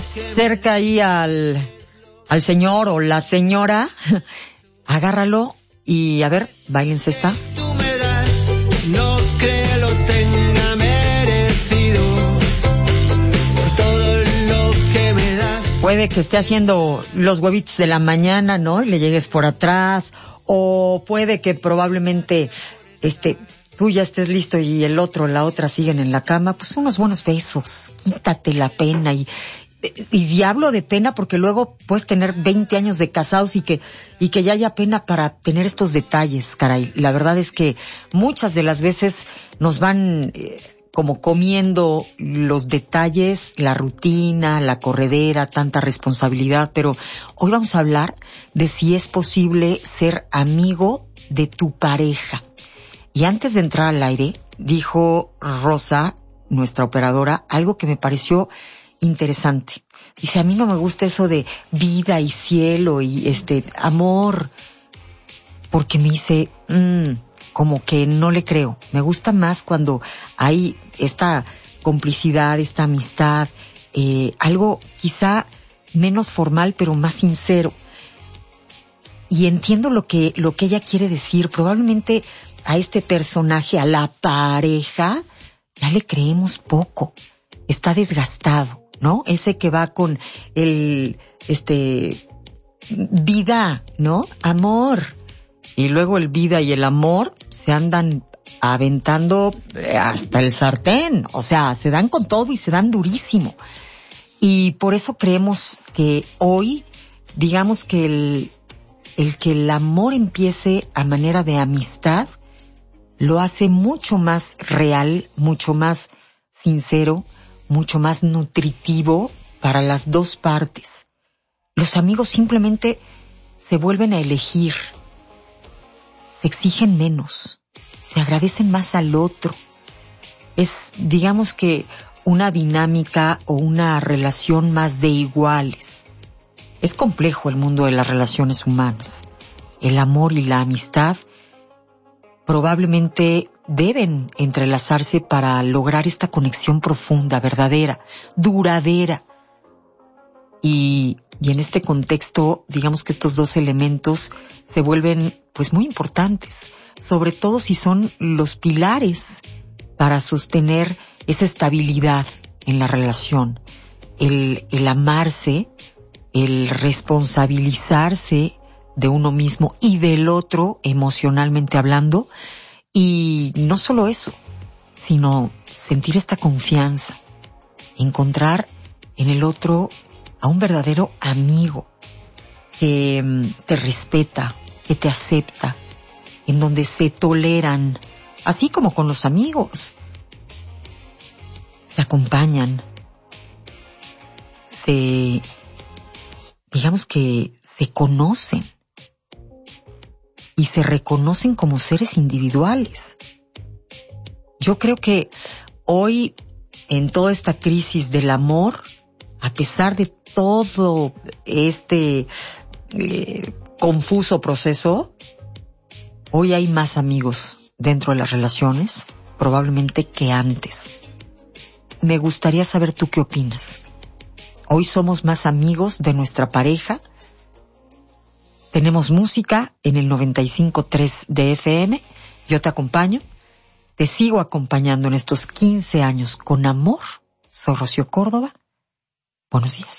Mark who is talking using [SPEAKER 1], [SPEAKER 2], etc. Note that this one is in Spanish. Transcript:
[SPEAKER 1] cerca ahí al señor o la señora, agárralo y a ver, báilense esta.
[SPEAKER 2] Tú me das, no creo lo tenga merecido por todo lo que me das.
[SPEAKER 1] Puede que esté haciendo los huevitos de la mañana, ¿no? Y le llegues por atrás, o puede que probablemente tú ya estés listo y el otro, la otra siguen en la cama. Pues unos buenos besos, quítate la pena y diablo de pena, porque luego puedes tener 20 años de casados y que ya haya pena para tener estos detalles, caray. La verdad es que muchas de las veces nos van como comiendo los detalles, la rutina, la corredera, tanta responsabilidad, pero hoy vamos a hablar de si es posible ser amigo de tu pareja. Y antes de entrar al aire, dijo Rosa, nuestra operadora, algo que me pareció interesante. Dice, a mí no me gusta eso de vida y cielo y amor, porque me dice, como que no le creo. Me gusta más cuando hay esta complicidad, esta amistad, algo quizá menos formal pero más sincero. Y entiendo lo que ella quiere decir. Probablemente a este personaje, a la pareja, ya le creemos poco. Está desgastado, ¿no? Ese que va con el, vida, ¿no? Amor. Y luego el vida y el amor se andan aventando hasta el sartén. O sea, se dan con todo y se dan durísimo. Y por eso creemos que hoy, digamos que el que el amor empiece a manera de amistad, lo hace mucho más real, mucho más sincero, mucho más nutritivo para las dos partes. Los amigos simplemente se vuelven a elegir, se exigen menos, se agradecen más al otro. Es, digamos que, una dinámica o una relación más de iguales. Es complejo el mundo de las relaciones humanas. El amor y la amistad probablemente deben entrelazarse para lograr esta conexión profunda, verdadera, duradera. Y en este contexto, digamos que estos dos elementos se vuelven pues muy importantes, sobre todo si son los pilares para sostener esa estabilidad en la relación. El amarse, el responsabilizarse de uno mismo y del otro emocionalmente hablando, y no solo eso, sino sentir esta confianza, encontrar en el otro a un verdadero amigo que te respeta, que te acepta, en donde se toleran, así como con los amigos, se acompañan, digamos que se conocen y se reconocen como seres individuales. Yo creo que hoy, en toda esta crisis del amor, a pesar de todo este confuso proceso, hoy hay más amigos dentro de las relaciones, probablemente que antes. Me gustaría saber tú qué opinas. Hoy somos más amigos de nuestra pareja. Tenemos música en el 95.3 de FM. Yo te acompaño. Te sigo acompañando en estos 15 años con amor. Soy Rocío Córdoba. Buenos días.